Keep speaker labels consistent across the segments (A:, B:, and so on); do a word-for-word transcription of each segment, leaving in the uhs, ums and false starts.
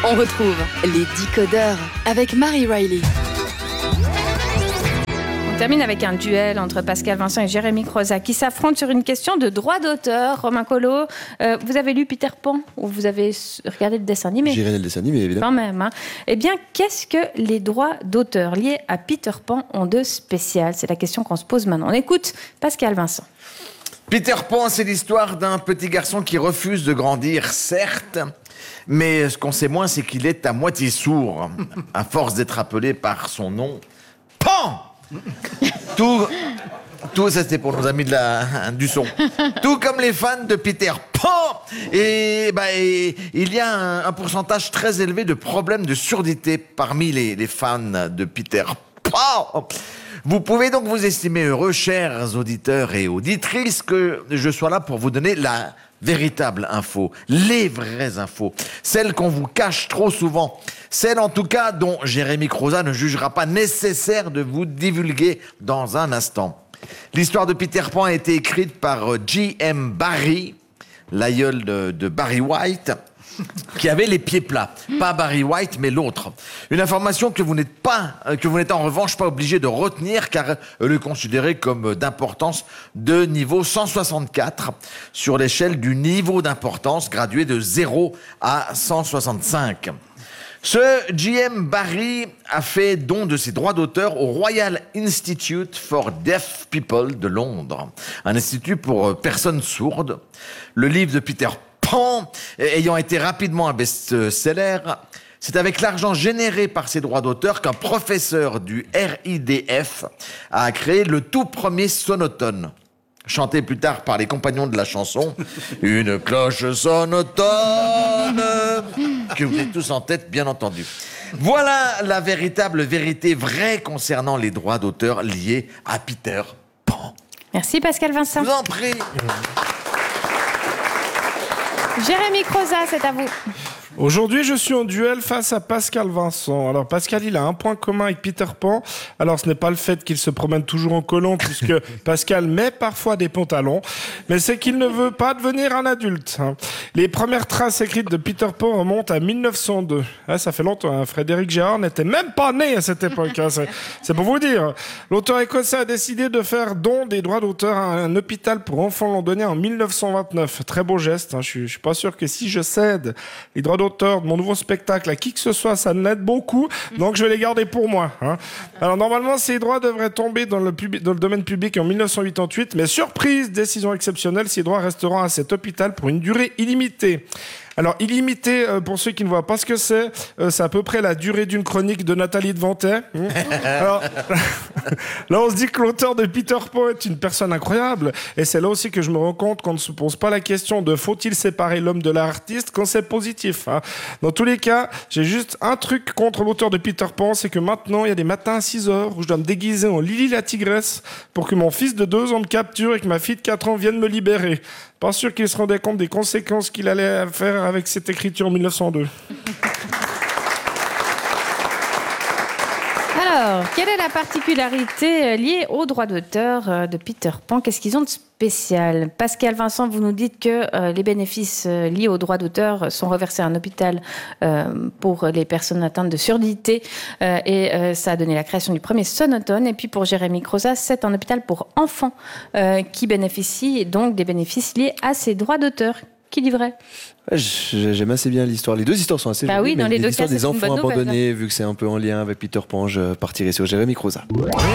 A: On retrouve les décodeurs avec Marie Riley.
B: On termine avec un duel entre Pascal Vincent et Jérémy Croza qui s'affrontent sur une question de droit d'auteur. Romain Collot, euh, vous avez lu Peter Pan ou vous avez regardé le dessin animé ?
C: J'ai regardé le dessin animé, évidemment.
B: Quand même. Hein. Eh bien, qu'est-ce que les droits d'auteur liés à Peter Pan ont de spécial ? C'est la question qu'on se pose maintenant. On écoute Pascal Vincent.
D: Peter Pan, c'est l'histoire d'un petit garçon qui refuse de grandir, certes, mais ce qu'on sait moins, c'est qu'il est à moitié sourd, à force d'être appelé par son nom, Pan. Tout, tout ça c'était pour nos amis de la, du son. Tout comme les fans de Peter Pan, et, bah, et il y a un, un pourcentage très élevé de problèmes de surdité parmi les, les fans de Peter Pan. Vous pouvez donc vous estimer heureux, chers auditeurs et auditrices, que je sois là pour vous donner la véritable info, les vraies infos, celles qu'on vous cache trop souvent, celles en tout cas dont Jérémy Croza ne jugera pas nécessaire de vous divulguer dans un instant. L'histoire de Peter Pan a été écrite par J M Barrie, l'aïeul de, de Barry White, qui avait les pieds plats. Pas Barry White, mais l'autre. Une information que vous n'êtes pas, que vous n'êtes en revanche pas obligé de retenir, car elle est considérée comme d'importance de niveau cent soixante-quatre sur l'échelle du niveau d'importance gradué de zéro à cent soixante-cinq. Ce J M Barrie a fait don de ses droits d'auteur au Royal Institute for Deaf People de Londres, un institut pour personnes sourdes. Le livre de Peter Pan, ayant été rapidement un best-seller, c'est avec l'argent généré par ses droits d'auteur qu'un professeur du R I D F a créé le tout premier sonotone, chanté plus tard par les compagnons de la chanson, une cloche sonotone, que vous êtes tous en tête, bien entendu. Voilà la véritable vérité vraie concernant les droits d'auteur liés à Peter Pan.
B: Merci Pascal Vincent.
D: Je vous en prie.
B: Jérémy Croza, c'est à vous.
E: Aujourd'hui, je suis en duel face à Pascal Vincent. Alors, Pascal, il a un point commun avec Peter Pan. Alors, ce n'est pas le fait qu'il se promène toujours en collant, puisque Pascal met parfois des pantalons, mais c'est qu'il ne veut pas devenir un adulte. Les premières traces écrites de Peter Pan remontent à mille neuf cent deux. Ah, ça fait longtemps, hein. Frédéric Gérard n'était même pas né à cette époque. Hein. C'est, c'est pour vous dire. L'auteur écossais a décidé de faire don des droits d'auteur à un hôpital pour enfants londonien en mille neuf cent vingt-neuf. Très beau geste. Hein. Je suis, je suis pas sûr que si je cède les droits d'auteur de mon nouveau spectacle à qui que ce soit, ça m'aide beaucoup, donc je vais les garder pour moi. Hein. Alors normalement, ces droits devraient tomber dans le, pub- dans le domaine public en mille neuf cent quatre-vingt-huit, mais surprise, décision exceptionnelle, ces droits resteront à cet hôpital pour une durée illimitée. Alors, illimité, euh, pour ceux qui ne voient pas ce que c'est, euh, c'est à peu près la durée d'une chronique de Nathalie Devantet. Mmh. Alors, là, on se dit que l'auteur de Peter Pan est une personne incroyable. Et c'est là aussi que je me rends compte qu'on ne se pose pas la question de faut-il séparer l'homme de l'artiste quand c'est positif. Hein. Dans tous les cas, j'ai juste un truc contre l'auteur de Peter Pan, c'est que maintenant, il y a des matins à six heures où je dois me déguiser en Lily la tigresse pour que mon fils de deux ans me capture et que ma fille de quatre ans vienne me libérer. Pas sûr qu'il se rendait compte des conséquences qu'il allait faire avec cette écriture en mille neuf cent deux.
B: Alors, quelle est la particularité liée aux droits d'auteur de Peter Pan ? Qu'est-ce qu'ils ont de spécial ? Pascal Vincent, vous nous dites que euh, les bénéfices euh, liés aux droits d'auteur sont reversés à un hôpital euh, pour les personnes atteintes de surdité euh, et euh, ça a donné la création du premier sonotone. Et puis pour Jérémy Croza, c'est un hôpital pour enfants euh, qui bénéficie donc des bénéfices liés à ces droits d'auteur. Qui dit vrai ?
C: Ouais, j'aime assez bien l'histoire. Les deux histoires sont assez
B: bah
C: jolies,
B: oui, dans
C: mais
B: les deux
C: l'histoire
B: cas,
C: des
B: c'est une
C: enfants
B: bonne
C: abandonnés,
B: nouvelle.
C: vu que c'est un peu en lien avec Peter Pan, je partirai sur Jérémy Croza.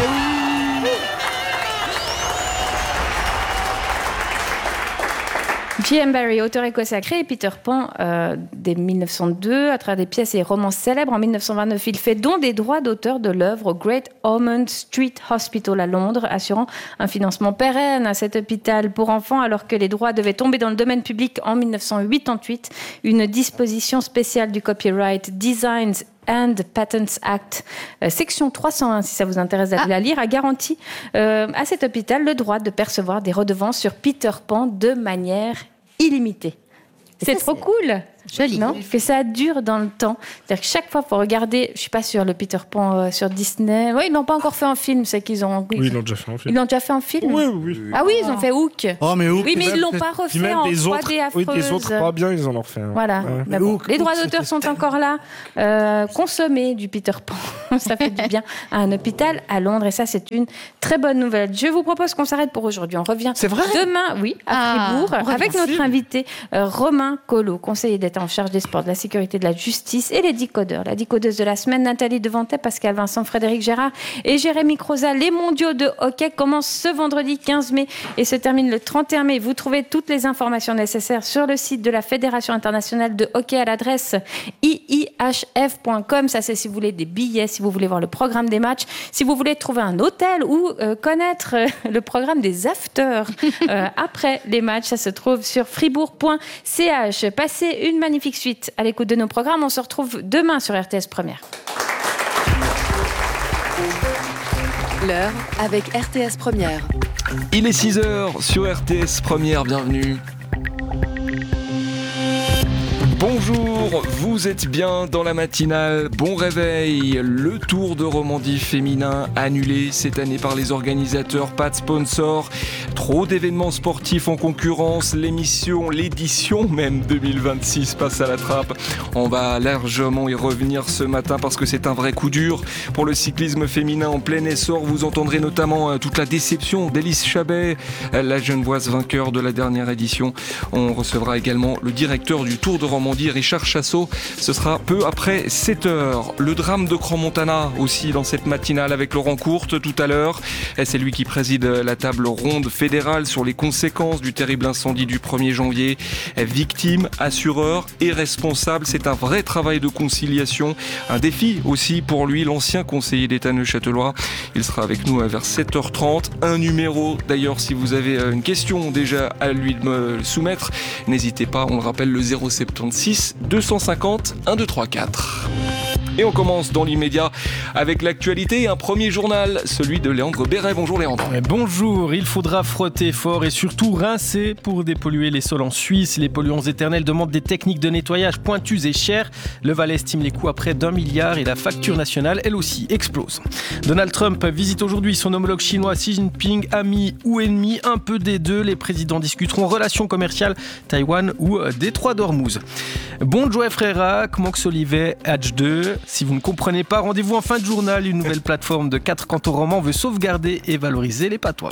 B: J M Barrie, auteur écossais, a créé Peter Pan euh, dès mille neuf cent deux à travers des pièces et romans célèbres. En mille neuf cent vingt-neuf, il fait don des droits d'auteur de l'œuvre au Great Ormond Street Hospital à Londres, assurant un financement pérenne à cet hôpital pour enfants, alors que les droits devaient tomber dans le domaine public en mille neuf cent quatre-vingt-huit. Une disposition spéciale du Copyright Designs and Patents Act, euh, section trois cent un, si ça vous intéresse d'aller ah. la lire, a garanti euh, à cet hôpital le droit de percevoir des redevances sur Peter Pan de manière illimitée. C'est, c'est trop c'est... cool.
F: Joli.
B: Non, que ça dure dans le temps. C'est-à-dire que chaque fois, il faut regarder, je suis pas sûre, le Peter Pan euh, sur Disney. Oui, ils l'ont pas encore fait en film, c'est qu'ils ont.
E: Oui, ils l'ont déjà fait en film.
B: Ils l'ont déjà fait en film.
E: Oui, oui.
B: Ah oui, ils ont fait Hook.
G: Oh, mais Hook.
B: Oui, mais
E: Puis
B: ils l'ont
E: même-
B: pas
E: Puis
B: refait
E: même
B: en
E: les
B: trois
E: autres,
B: D affreuse.
E: oui, les autres pas bien, ils en ont refait. hein.
B: Voilà.
E: Ouais.
B: Mais bon,
G: Hook,
B: les droits
G: Hook,
B: d'auteur
G: c'était
B: sont encore là. Euh, consommer du Peter Pan, ça fait du bien à un hôpital à Londres et ça c'est une très bonne nouvelle. Je vous propose qu'on s'arrête pour aujourd'hui. On revient
G: C'est vrai
B: demain, oui, à
F: Ah,
B: Fribourg,
F: on revient
B: avec notre
F: aussi.
B: invité euh, Romain Collot, conseiller d'État en charge des sports, de la sécurité, de la justice et les décodeurs. La décodeuse de la semaine, Nathalie Devantet, Pascal Vincent, Frédéric Gérard et Jérémy Croza. Les mondiaux de hockey commencent ce vendredi quinze mai et se terminent le trente et un mai. Vous trouvez toutes les informations nécessaires sur le site de la Fédération internationale de hockey à l'adresse i i h f point com. Ça, c'est si vous voulez des billets, si vous voulez voir le programme des matchs, si vous voulez trouver un hôtel ou euh, connaître euh, le programme des afters euh, après les matchs. Ça se trouve sur fribourg point c h. Passez une magnifique suite à l'écoute de nos programmes. On se retrouve demain sur R T S Première.
A: L'heure avec R T S Première.
H: Il est six heures sur R T S Première, bienvenue. Bonjour, vous êtes bien dans la matinale, bon réveil. Le Tour de Romandie féminin annulé cette année par les organisateurs, pas de sponsor, trop d'événements sportifs en concurrence, l'émission, l'édition même deux mille vingt-six passe à la trappe. On va largement y revenir ce matin parce que c'est un vrai coup dur pour le cyclisme féminin en plein essor. Vous entendrez notamment toute la déception d'Élise Chabet, la Genevoise vainqueur de la dernière édition. On recevra également le directeur du Tour de Romandie, Richard Chassot. Ce sera peu après sept heures. Le drame de Crans-Montana aussi dans cette matinale avec Laurent Courte tout à l'heure. C'est lui qui préside la table ronde fédérale sur les conséquences du terrible incendie du premier janvier. Victime, assureur et responsable, c'est un vrai travail de conciliation. Un défi aussi pour lui, l'ancien conseiller d'État neuchâtelois. Il sera avec nous vers sept heures trente. Un numéro d'ailleurs si vous avez une question déjà à lui de me soumettre. N'hésitez pas, on le rappelle, le zéro soixante-seize deux cent cinquante mille deux cent trente-quatre. Et on commence dans l'immédiat avec l'actualité. Un premier journal, celui de Léandre Béret. Bonjour Léandre.
I: Bonjour, il faudra frotter fort et surtout rincer pour dépolluer les sols en Suisse. Les polluants éternels demandent des techniques de nettoyage pointues et chères. Le Valais estime les coûts à près d'un milliard et la facture nationale, elle aussi, explose. Donald Trump visite aujourd'hui son homologue chinois Xi Jinping. Ami ou ennemi, un peu des deux. Les présidents discuteront relations commerciales, Taïwan ou Détroit d'Ormuz. Bon Joe Frera, Mox Olivet, H deux. Si vous ne comprenez pas, rendez-vous en fin de journal. Une nouvelle plateforme de quatre cantons romans veut sauvegarder et valoriser les patois.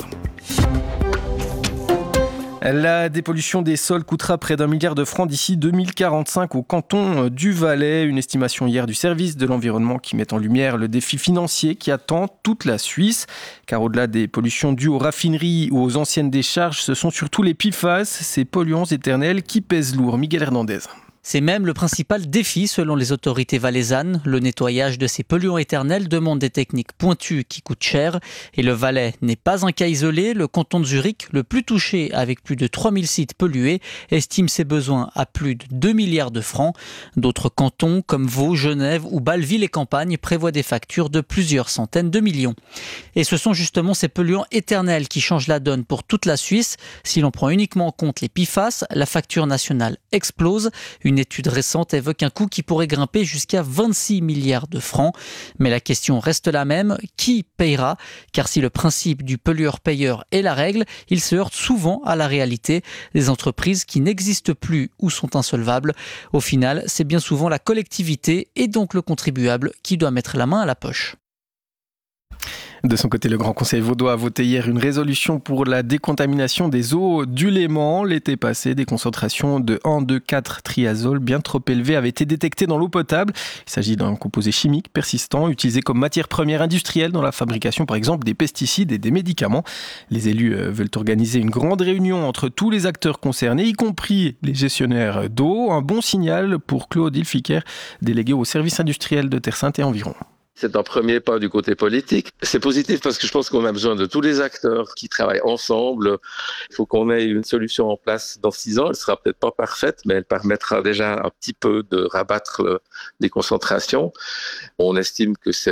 I: La dépollution des sols coûtera près d'un milliard de francs d'ici deux mille quarante-cinq au canton du Valais. Une estimation hier du service de l'environnement qui met en lumière le défi financier qui attend toute la Suisse. Car au-delà des pollutions dues aux raffineries ou aux anciennes décharges, ce sont surtout les P F A S, ces polluants éternels qui pèsent lourd. Miguel Hernandez.
J: C'est même le principal défi selon les autorités valaisannes. Le nettoyage de ces polluants éternels demande des techniques pointues qui coûtent cher. Et le Valais n'est pas un cas isolé. Le canton de Zurich, le plus touché avec plus de trois mille sites pollués, estime ses besoins à plus de deux milliards de francs. D'autres cantons comme Vaud, Genève ou Bâle-Ville et Campagne prévoient des factures de plusieurs centaines de millions. Et ce sont justement ces polluants éternels qui changent la donne pour toute la Suisse. Si l'on prend uniquement en compte les P F A S, la facture nationale explose. Une Une étude récente évoque un coût qui pourrait grimper jusqu'à vingt-six milliards de francs. Mais la question reste la même, qui payera ? Car si le principe du pollueur-payeur est la règle, il se heurte souvent à la réalité des entreprises qui n'existent plus ou sont insolvables. Au final, c'est bien souvent la collectivité et donc le contribuable qui doit mettre la main à la poche.
I: De son côté, le Grand Conseil vaudois a voté hier une résolution pour la décontamination des eaux du Léman. L'été passé, des concentrations de un, deux, quatre triazole bien trop élevées avaient été détectées dans l'eau potable. Il s'agit d'un composé chimique persistant utilisé comme matière première industrielle dans la fabrication, par exemple, des pesticides et des médicaments. Les élus veulent organiser une grande réunion entre tous les acteurs concernés, y compris les gestionnaires d'eau. Un bon signal pour Claude Hilfiker, délégué au service industriel de Terre Sainte et environ.
K: C'est un premier pas du côté politique. C'est positif parce que je pense qu'on a besoin de tous les acteurs qui travaillent ensemble. Il faut qu'on ait une solution en place dans six ans. Elle sera peut-être pas parfaite, mais elle permettra déjà un petit peu de rabattre le, les concentrations. On estime que c'est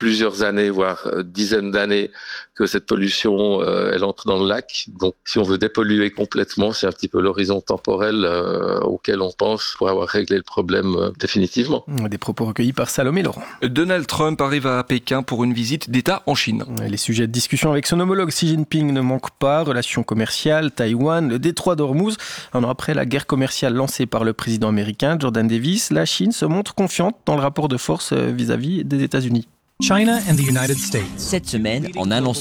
K: plusieurs années, voire dizaines d'années, que cette pollution, euh, elle entre dans le lac. Donc, si on veut dépolluer complètement, c'est un petit peu l'horizon temporel euh, auquel on pense pour avoir réglé le problème euh, définitivement.
I: Des propos recueillis par Salomé Laurent.
H: Donald Trump arrive à Pékin pour une visite d'État en Chine.
I: Les sujets de discussion avec son homologue Xi Jinping ne manquent pas. Relations commerciales, Taïwan, le détroit d'Ormuz. Un an après la guerre commerciale lancée par le président américain Jordan Davis, la Chine se montre confiante dans le rapport de force vis-à-vis des États-Unis.
F: China and the United States.
G: Cette semaine, en annonçant